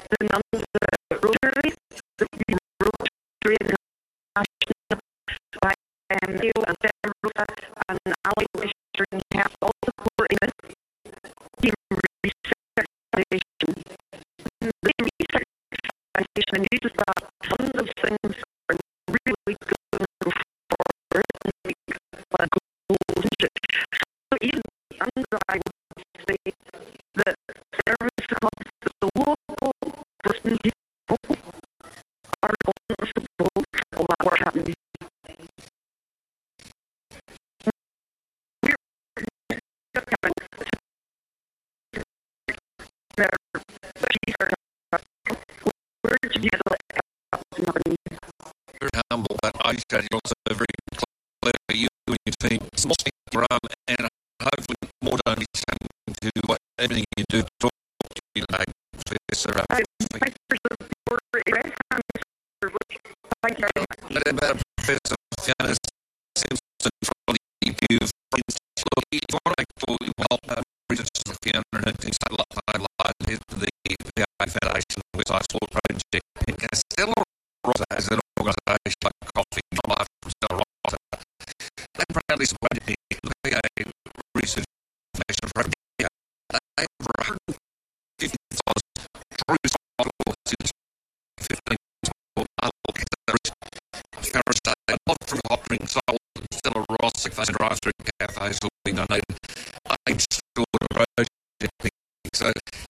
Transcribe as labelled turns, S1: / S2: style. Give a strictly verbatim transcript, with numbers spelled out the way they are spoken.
S1: the nuns at Rotary, the Rotary International, by um, Neil and Sarah Rosa and Ali Fisher and have all supporting this team research foundation. The research foundation uses that tons of things are really going forward and make a goal. So even under I would say that service clubs, the local person people are responsible for all that work happening. We're just having their we're together
S2: very humble, but I said you're also very clever, you and your team, small stick around, and hopefully more donations to what, everything you do. Talk to you today, Professor.
S1: I thank you for the support. Thank you very much.
S2: Let about Professor Fiona Simpson from the E Q. Look, if you want to make sure you help uh, researchers of Fiona and her team, so like the V I Foundation, which I saw project in Castello Rosa as an organisation like Coffee, not life from Stella Rosa. They proudly supported the V A Research Foundation for they have over one hundred fifty thousand true cycle since fifteen a lot from hot drink sold and Stella Rosa drive-through cafes will be donated. I stored a project. So